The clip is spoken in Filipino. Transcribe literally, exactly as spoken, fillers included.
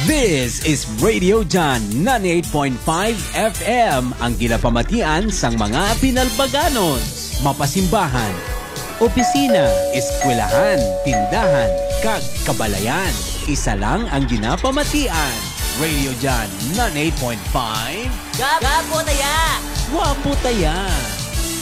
This is Radio John ninety-eight point five F M, ang ginapamatian sang mga pinalbaganon, mapasimbahan, opisina, eskwelahan, tindahan, kag kabalayan. Isa lang ang ginapamatian. Radio John ninety-eight point five. Gabo taya! Wapo taya!